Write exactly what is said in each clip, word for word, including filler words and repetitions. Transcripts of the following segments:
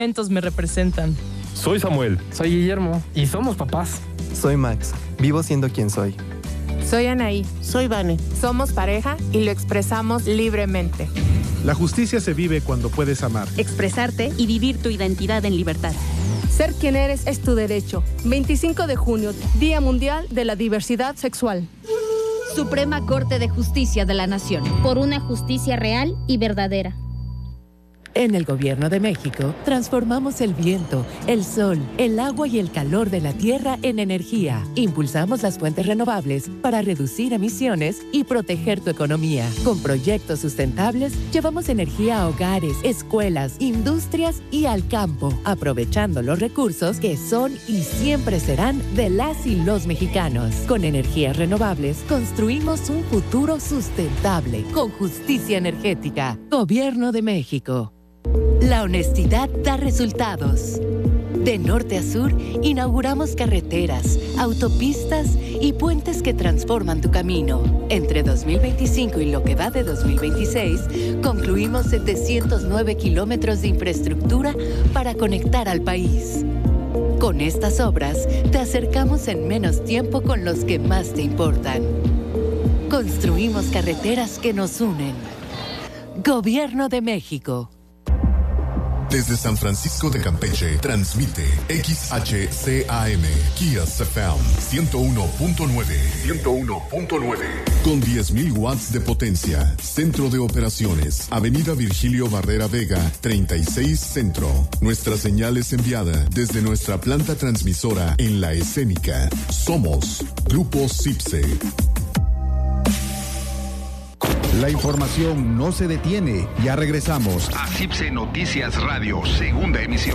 me representan. Soy Samuel. Soy Guillermo. Y somos papás. Soy Max. Vivo siendo quien soy. Soy Anaí. Soy Vane. Somos pareja y lo expresamos libremente. La justicia se vive cuando puedes amar, expresarte y vivir tu identidad en libertad. Ser quien eres es tu derecho. veinticinco de junio, Día Mundial de la Diversidad Sexual. Suprema Corte de Justicia de la Nación. Por una justicia real y verdadera. En el Gobierno de México, transformamos el viento, el sol, el agua y el calor de la tierra en energía. Impulsamos las fuentes renovables para reducir emisiones y proteger tu economía. Con proyectos sustentables, llevamos energía a hogares, escuelas, industrias y al campo, aprovechando los recursos que son y siempre serán de las y los mexicanos. Con energías renovables, construimos un futuro sustentable, con justicia energética. Gobierno de México. La honestidad da resultados. De norte a sur, inauguramos carreteras, autopistas y puentes que transforman tu camino. Entre dos mil veinticinco y lo que va de dos mil veintiséis, concluimos setecientos nueve kilómetros de infraestructura para conectar al país. Con estas obras, te acercamos en menos tiempo con los que más te importan. Construimos carreteras que nos unen. Gobierno de México. Desde San Francisco de Campeche, transmite X H C A M, Kias F M, ciento uno punto nueve. ciento uno punto nueve. Con diez mil watts de potencia. Centro de operaciones. Avenida Virgilio Barrera Vega, treinta y seis Centro. Nuestra señal es enviada desde nuestra planta transmisora en La Escénica. Somos Grupo CIPSE. La información no se detiene. Ya regresamos a CIPSE Noticias Radio, segunda emisión.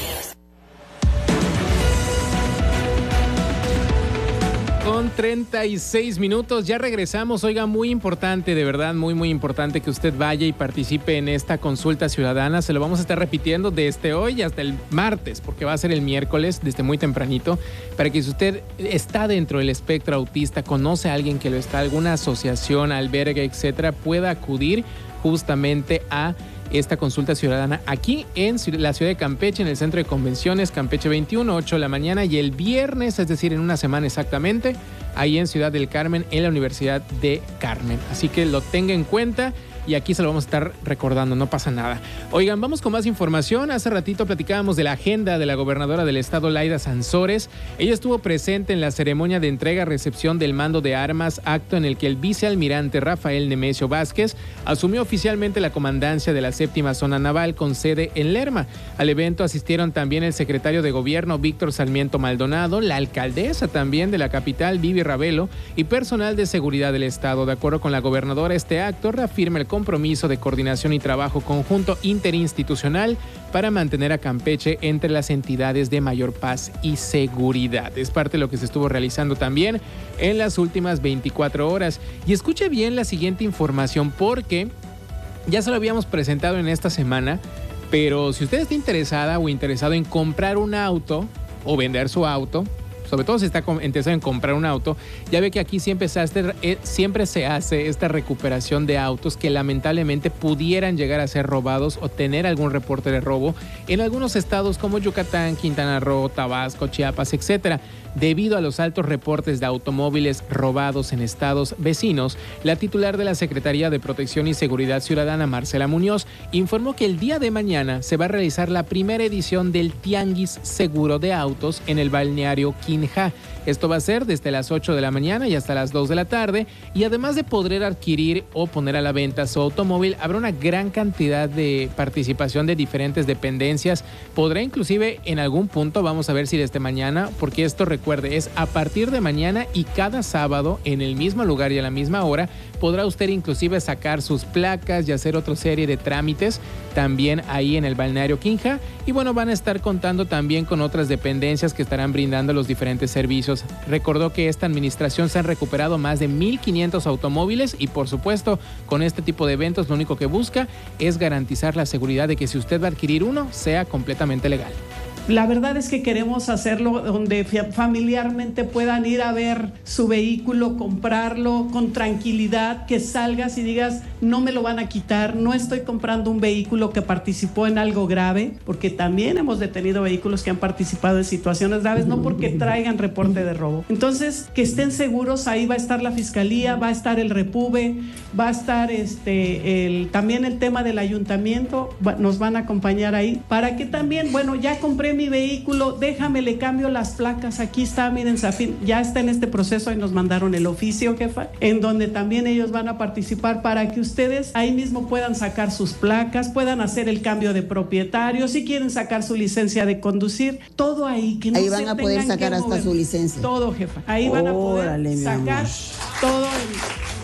Con treinta y seis minutos, ya regresamos. Oiga, muy importante, de verdad, muy, muy importante que usted vaya y participe en esta consulta ciudadana. Se lo vamos a estar repitiendo desde hoy hasta el martes, porque va a ser el miércoles, desde muy tempranito, para que si usted está dentro del espectro autista, conoce a alguien que lo está, alguna asociación, albergue, etcétera, pueda acudir justamente a esta consulta ciudadana aquí en la ciudad de Campeche, en el centro de convenciones Campeche veintiuno, ocho de la mañana, y el viernes, es decir, en una semana exactamente, ahí en Ciudad del Carmen, en la Universidad de Carmen. Así que lo tenga en cuenta y aquí se lo vamos a estar recordando, no pasa nada. Oigan, vamos con más información. Hace ratito platicábamos de la agenda de la gobernadora del estado, Laida Sansores. Ella estuvo presente en la ceremonia de entrega-recepción del mando de armas, acto en el que el vicealmirante Rafael Nemesio Vázquez asumió oficialmente la comandancia de la séptima zona naval con sede en Lerma. Al evento asistieron también el secretario de gobierno, Víctor Sarmiento Maldonado, la alcaldesa también de la capital, Vivi Ravelo, y personal de seguridad del estado. De acuerdo con la gobernadora, este acto reafirma el compromiso de coordinación y trabajo conjunto interinstitucional para mantener a Campeche entre las entidades de mayor paz y seguridad. Es parte de lo que se estuvo realizando también en las últimas veinticuatro horas. Y escuche bien la siguiente información, porque ya se lo habíamos presentado en esta semana, pero si usted está interesada o interesado en comprar un auto o vender su auto, sobre todo si está interesado en comprar un auto, ya ve que aquí siempre se, hace, siempre se hace esta recuperación de autos que lamentablemente pudieran llegar a ser robados o tener algún reporte de robo en algunos estados como Yucatán, Quintana Roo, Tabasco, Chiapas, etcétera. Debido a los altos reportes de automóviles robados en estados vecinos, la titular de la Secretaría de Protección y Seguridad Ciudadana, Marcela Muñoz, informó que el día de mañana se va a realizar la primera edición del Tianguis Seguro de Autos en el balneario Quinja. Esto va a ser desde las ocho de la mañana y hasta las dos de la tarde, y además de poder adquirir o poner a la venta su automóvil, habrá una gran cantidad de participación de diferentes dependencias. Podrá inclusive en algún punto, vamos a ver si desde mañana, porque esto recuerde, es a partir de mañana y cada sábado en el mismo lugar y a la misma hora, podrá usted inclusive sacar sus placas y hacer otra serie de trámites también ahí en el balneario Quinja. Y bueno, van a estar contando también con otras dependencias que estarán brindando los diferentes servicios. Recordó que esta administración se han recuperado más de mil quinientos automóviles y por supuesto con este tipo de eventos lo único que busca es garantizar la seguridad de que si usted va a adquirir uno sea completamente legal. La verdad es que queremos hacerlo donde familiarmente puedan ir a ver su vehículo, comprarlo con tranquilidad, que salgas y digas, no me lo van a quitar, no estoy comprando un vehículo que participó en algo grave, porque también hemos detenido vehículos que han participado en situaciones graves, no porque traigan reporte de robo. Entonces, que estén seguros, ahí va a estar la Fiscalía, va a estar el Repube, va a estar este, el, también el tema del ayuntamiento, va, nos van a acompañar ahí, para que también, bueno, ya compré mi vehículo, déjame, le cambio las placas, aquí está, miren, Safin, ya está en este proceso y nos mandaron el oficio, jefa, en donde también ellos van a participar para que ustedes ahí mismo puedan sacar sus placas, puedan hacer el cambio de propietario, si quieren sacar su licencia de conducir, todo ahí, que no ahí van se a poder sacar hasta mover. Su licencia. Todo, jefa, ahí van a poder Órale, sacar todo el...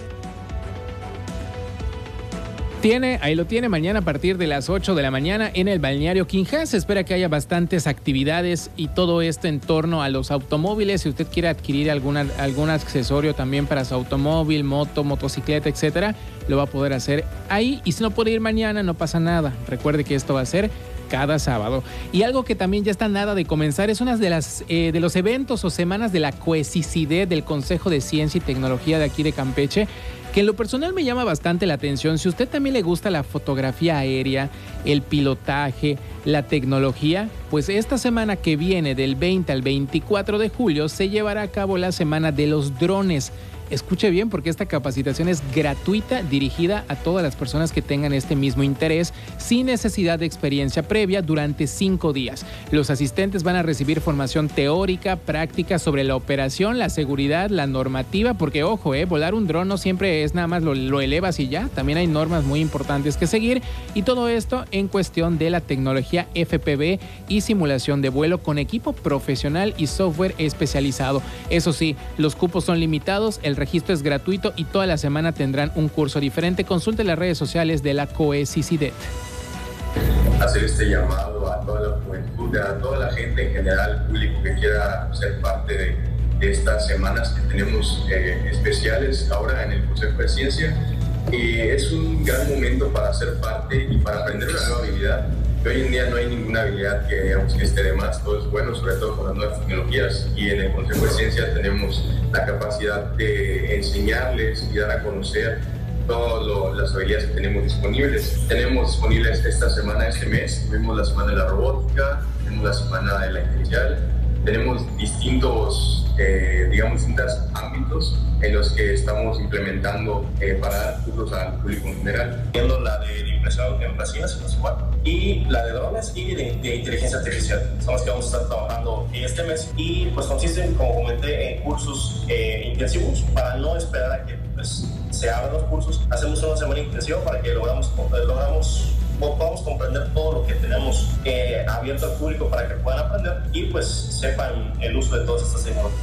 Tiene, ahí lo tiene, mañana a partir de las ocho de la mañana en el balneario Quinja. Se espera que haya bastantes actividades y todo esto en torno a los automóviles. Si usted quiere adquirir alguna, algún accesorio también para su automóvil, moto, motocicleta, etcétera, lo va a poder hacer ahí. Y si no puede ir mañana, no pasa nada. Recuerde que esto va a ser cada sábado. Y algo que también ya está nada de comenzar es una de las eh, de los eventos o semanas de la COECICIDET del Consejo de Ciencia y Tecnología de aquí de Campeche, que en lo personal me llama bastante la atención. Si a usted también le gusta la fotografía aérea, el pilotaje, la tecnología, pues esta semana que viene del veinte al veinticuatro de julio se llevará a cabo la Semana de los Drones. Escuche bien, porque esta capacitación es gratuita, dirigida a todas las personas que tengan este mismo interés, sin necesidad de experiencia previa, durante cinco días. Los asistentes van a recibir formación teórica, práctica sobre la operación, la seguridad, la normativa, porque ojo, eh, volar un dron no siempre es nada más lo, lo elevas y ya, también hay normas muy importantes que seguir, y todo esto en cuestión de la tecnología F P V y simulación de vuelo con equipo profesional y software especializado. Eso sí, los cupos son limitados, el registro es gratuito y toda la semana tendrán un curso diferente. Consulte las redes sociales de la COECICIDET. Hacer este llamado a toda la juventud, a toda la gente en general, público que quiera ser parte de, de estas semanas que tenemos eh, especiales ahora en el Consejo de Ciencia. Y es un gran momento para ser parte y para aprender una nueva habilidad. Hoy en día no hay ninguna habilidad que digamos que esté de más, todo es bueno, sobre todo con las nuevas tecnologías, y en el Consejo de Ciencia tenemos la capacidad de enseñarles y dar a conocer todas las habilidades que tenemos disponibles. Tenemos disponibles esta semana, este mes, tenemos la semana de la robótica, tenemos la semana de la inteligencia artificial, tenemos distintos, eh, digamos, distintos ámbitos en los que estamos implementando eh, para dar cursos al público en general. Viendo la de impresión en resinas, y la de drones y de, de inteligencia artificial. Son las que vamos a estar trabajando en este mes, y pues consisten, como comenté, en cursos eh, intensivos para no esperar a que pues, se abran los cursos. Hacemos una semana intensiva para que logramos, logramos podamos comprender todo lo que tenemos eh, abierto al público para que puedan aprender y pues sepan el uso de todas estas tecnologías.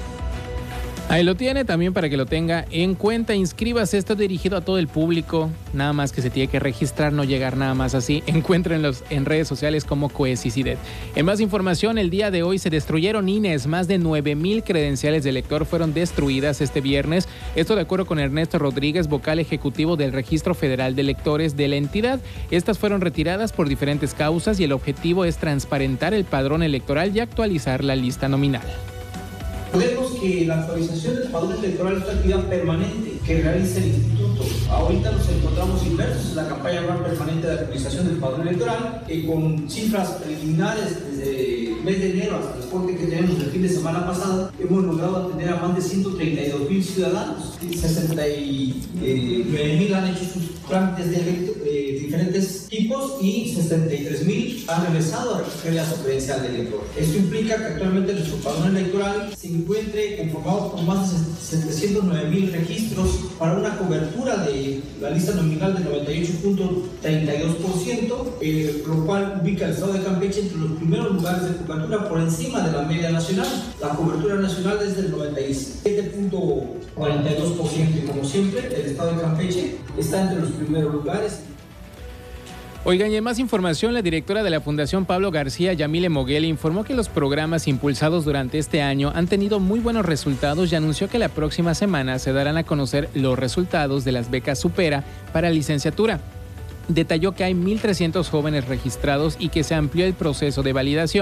Ahí lo tiene, también para que lo tenga en cuenta. Inscríbase, está dirigido a todo el público, nada más que se tiene que registrar, no llegar nada más así. Encuéntrenlos en redes sociales como COECICIDET. En más información, el día de hoy se destruyeron I N Es, más de nueve mil credenciales de elector fueron destruidas este viernes. Esto de acuerdo con Ernesto Rodríguez, vocal ejecutivo del Registro Federal de Electores de la entidad. Estas fueron retiradas por diferentes causas y el objetivo es transparentar el padrón electoral y actualizar la lista nominal. Recordemos que la actualización del padrón electoral es una actividad permanente que realiza el Instituto. Ahorita nos encontramos inmersos en la campaña anual permanente de actualización del padrón electoral, eh, con cifras preliminares desde el mes de enero hasta el corte que tenemos el fin de semana pasado. Hemos logrado atender a más de ciento treinta y dos mil ciudadanos, sesenta y nueve mil han hecho sus trámites de eh, diferentes tipos y sesenta y tres mil han regresado a registrar su credencial de elector. Esto implica que actualmente nuestro padrón electoral se encuentre conformado por más de setecientos nueve mil registros para una cobertura de la lista nominal del noventa y ocho punto treinta y dos por ciento, eh, lo cual ubica al estado de Campeche entre los primeros lugares de cobertura por encima de la media nacional. La cobertura nacional es del noventa y siete punto cuarenta y dos por ciento y como siempre el estado de Campeche está entre los primeros lugares. Oigan, y en más información, la directora de la Fundación Pablo García, Yamile Moguel, informó que los programas impulsados durante este año han tenido muy buenos resultados y anunció que la próxima semana se darán a conocer los resultados de las becas Supera para licenciatura. Detalló que hay mil trescientos jóvenes registrados y que se amplió el proceso de validación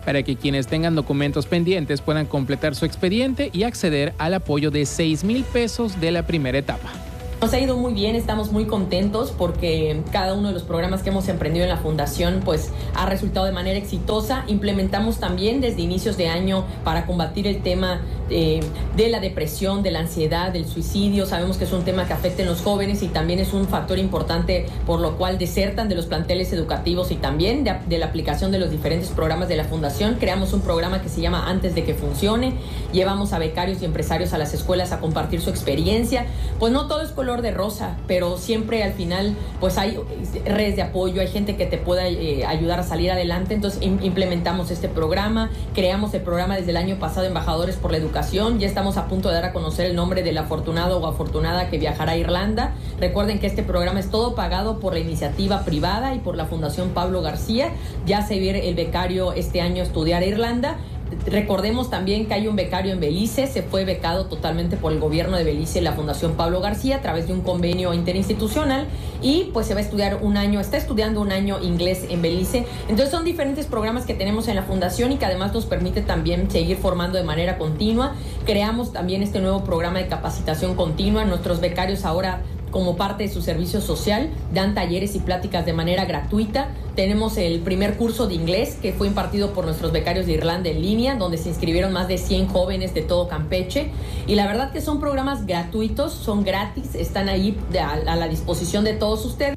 para que quienes tengan documentos pendientes puedan completar su expediente y acceder al apoyo de seis mil pesos de la primera etapa. Nos ha ido muy bien, estamos muy contentos porque cada uno de los programas que hemos emprendido en la Fundación pues ha resultado de manera exitosa. Implementamos también desde inicios de año para combatir el tema eh, de la depresión, de la ansiedad, del suicidio. Sabemos que es un tema que afecta a los jóvenes y también es un factor importante por lo cual desertan de los planteles educativos y también de, de la aplicación de los diferentes programas de la Fundación. Creamos un programa que se llama Antes de que Funcione. Llevamos a becarios y empresarios a las escuelas a compartir su experiencia. Pues no todo es color de rosa, pero siempre al final pues hay redes de apoyo, hay gente que te pueda eh, ayudar a salir adelante. Entonces im- implementamos este programa, creamos el programa desde el año pasado, Embajadores por la Educación. Ya estamos a punto de dar a conocer el nombre del afortunado o afortunada que viajará a Irlanda. Recuerden que este programa es todo pagado por la iniciativa privada y por la Fundación Pablo García. Ya se viene el becario este año a estudiar a Irlanda. Recordemos también que hay un becario en Belice, se fue becado totalmente por el gobierno de Belice y la Fundación Pablo García a través de un convenio interinstitucional y pues se va a estudiar un año, está estudiando un año inglés en Belice. Entonces son diferentes programas que tenemos en la Fundación y que además nos permite también seguir formando de manera continua. Creamos también este nuevo programa de capacitación continua. Nuestros becarios ahora, como parte de su servicio social, dan talleres y pláticas de manera gratuita. Tenemos el primer curso de inglés que fue impartido por nuestros becarios de Irlanda en línea, donde se inscribieron más de cien jóvenes de todo Campeche. Y la verdad que son programas gratuitos, son gratis, están ahí a, a la disposición de todos ustedes.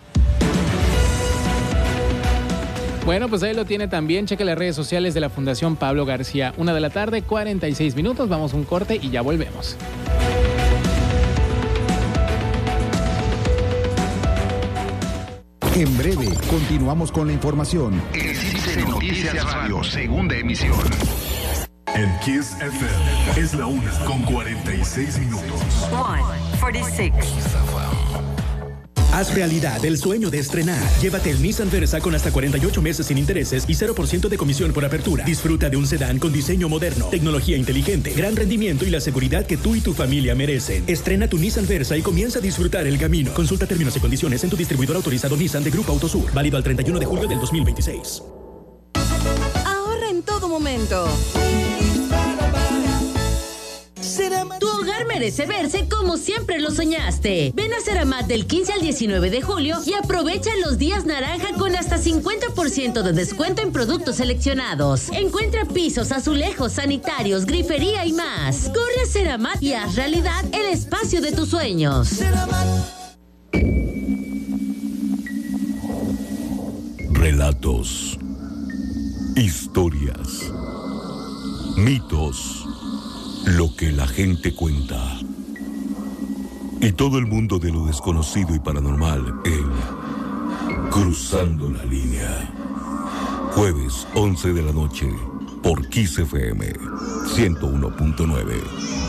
Bueno, pues ahí lo tiene también. Cheque las redes sociales de la Fundación Pablo García. Una de la tarde, cuarenta y seis minutos. Vamos a un corte y ya volvemos. En breve, continuamos con la información. Existe Noticias Radio, segunda emisión. En Kiss F M es la una con cuarenta y seis minutos. one forty-six. Haz realidad el sueño de estrenar. Llévate el Nissan Versa con hasta cuarenta y ocho meses sin intereses y cero por ciento de comisión por apertura. Disfruta de un sedán con diseño moderno, tecnología inteligente, gran rendimiento y la seguridad que tú y tu familia merecen. Estrena tu Nissan Versa y comienza a disfrutar el camino. Consulta términos y condiciones en tu distribuidor autorizado Nissan de Grupo Autosur. Válido al treinta y uno de julio del dos mil veintiséis. Ahorra en todo momento. Tu hogar merece verse como siempre lo soñaste. Ven a Ceramat del quince al diecinueve de julio y aprovecha los días naranja con hasta cincuenta por ciento de descuento en productos seleccionados. Encuentra pisos, azulejos, sanitarios, grifería y más. Corre a Ceramat y haz realidad el espacio de tus sueños. Relatos, historias, mitos. Lo que la gente cuenta. Y todo el mundo de lo desconocido y paranormal en Cruzando la Línea. Jueves, once de la noche, por Kiss F M ciento uno punto nueve.